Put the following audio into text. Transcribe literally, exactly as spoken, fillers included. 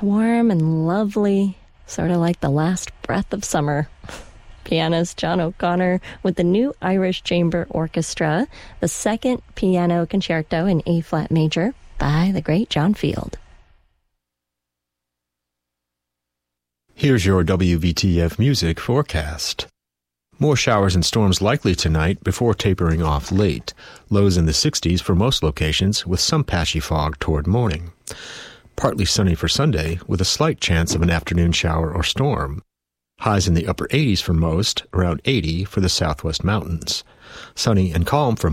warm and lovely, sort of like the last breath of summer. Pianist John O'Connor with the New Irish Chamber Orchestra, the second piano concerto in A-flat major by the great John Field. Here's your W V T F music forecast. More showers and storms likely tonight before tapering off late. Lows in the sixties for most locations with some patchy fog toward morning. Partly sunny for Sunday with a slight chance of an afternoon shower or storm. Highs in the upper eighties for most, around eighty for the southwest mountains. Sunny and calm for